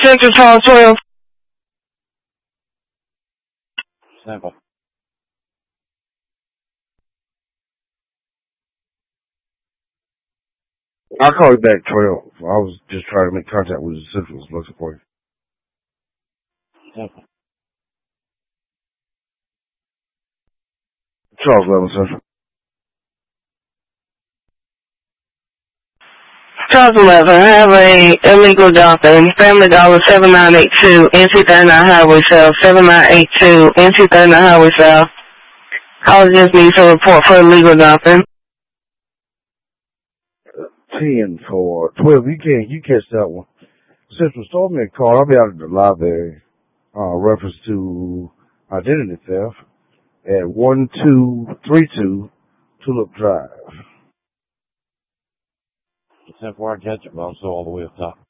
Central Tower 12. Sample. I'll call you back, 12. I was just trying to make contact with the Central. Looking for you. Sample. Charles Level Central. Charles 11, I have a illegal dumping. Family Dollar 7982, NC 39 Highway South, 7982, NC 39 Highway South. Call just needs a report for illegal dumping. 10 for 12. You catch that one. Central, store me a call. I'll be out at the library. Reference to identity theft at 1232 Tulip Drive. Except for I catch it, but I'm still all the way up top.